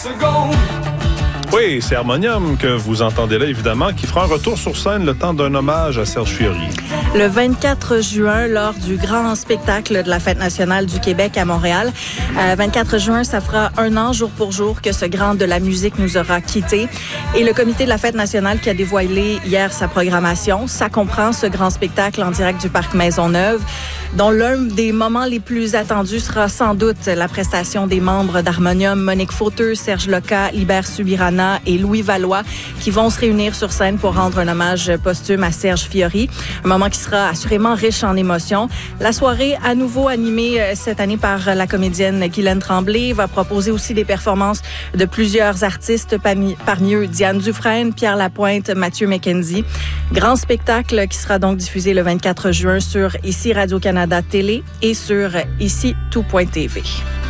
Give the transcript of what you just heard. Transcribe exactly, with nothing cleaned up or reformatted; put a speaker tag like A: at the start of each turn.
A: Oui, c'est Harmonium que vous entendez là, évidemment, qui fera un retour sur scène le temps d'un hommage à Serge Fiori.
B: Le vingt-quatre juin, lors du grand spectacle de la Fête nationale du Québec à Montréal. Euh, vingt-quatre juin, ça fera un an, jour pour jour, que ce grand de la musique nous aura quittés. Et le comité de la Fête nationale qui a dévoilé hier sa programmation, ça comprend ce grand spectacle en direct du Parc Maisonneuve, dont l'un des moments les plus attendus sera sans doute la prestation des membres d'Harmonium, Monique Fauteux, Serge Loca, Libert Subirana et Louis Valois, qui vont se réunir sur scène pour rendre un hommage posthume à Serge Fiori. Un moment qui sera assurément riche en émotions. La soirée, à nouveau animée cette année par la comédienne Guylaine Tremblay, va proposer aussi des performances de plusieurs artistes, parmi, parmi eux Diane Dufresne, Pierre Lapointe, Mathieu McKenzie. Grand spectacle qui sera donc diffusé le vingt-quatre juin sur Ici Radio-Canada Télé et sur ici tout point t v.